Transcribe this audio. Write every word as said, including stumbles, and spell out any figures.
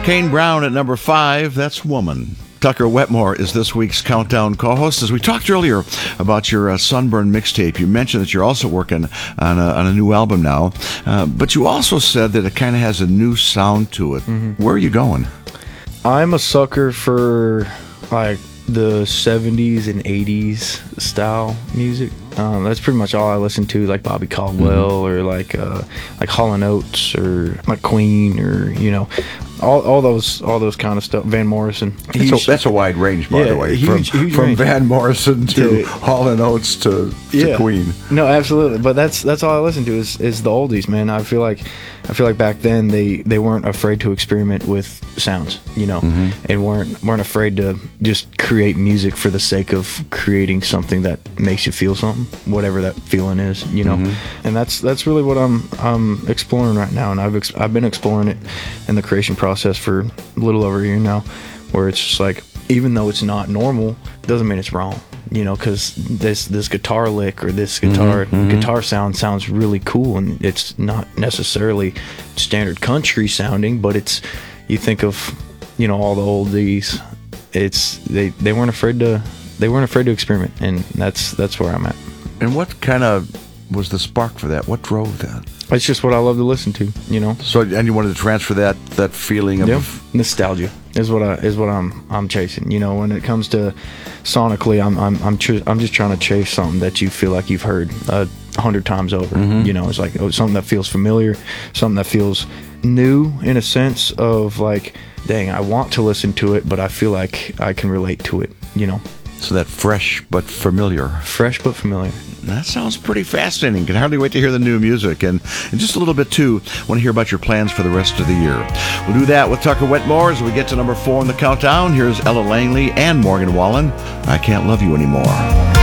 Kane Brown at number five, that's Woman. Tucker Wetmore is this week's Countdown co-host. As we talked earlier about your uh, Sunburn mixtape, you mentioned that you're also working on a, on a new album now, uh, but you also said that it kind of has a new sound to it. Mm-hmm. Where are you going? I'm a sucker for like the seventies and eighties style music. Um, that's pretty much all I listen to, like Bobby Caldwell mm-hmm. or like uh, like Hall and Oates or like Queen or you know all all those all those kind of stuff. Van Morrison. Huge, so that's a wide range, by yeah, the way, huge, from, huge from range. Van Morrison to yeah. Hall and Oates to, to yeah. Queen. No, absolutely. But that's that's all I listen to is, is the oldies, man. I feel like I feel like back then they, they weren't afraid to experiment with sounds, you know, mm-hmm. and weren't weren't afraid to just create music for the sake of creating something that makes you feel something, whatever that feeling is, you know. Mm-hmm. And that's that's really what I'm I'm exploring right now, and I've ex- I've been exploring it in the creation process for a little over a year now, where it's just like, even though it's not normal, doesn't mean it's wrong, you know, because this this guitar lick or this guitar mm-hmm. guitar sound sounds really cool, and it's not necessarily standard country sounding, but it's, you think of, you know, all the oldies, it's they they weren't afraid to they weren't afraid to experiment, and that's that's where I'm at. And what kind of was the spark for that? What drove that? It's just what I love to listen to, you know. So, and you wanted to transfer that that feeling of yep. nostalgia is what I is what I'm I'm chasing. You know, when it comes to sonically, I'm I'm I'm tr- I'm just trying to chase something that you feel like you've heard a hundred times over. Mm-hmm. You know, it's like oh, something that feels familiar, something that feels new in a sense of like, dang, I want to listen to it, but I feel like I can relate to it. You know. So that fresh but familiar. Fresh but familiar. That sounds pretty fascinating. Can hardly wait to hear the new music. And in just a little bit, too, want to hear about your plans for the rest of the year. We'll do that with Tucker Wetmore as we get to number four in the countdown. Here's Ella Langley and Morgan Wallen. I Can't Love You Anymore.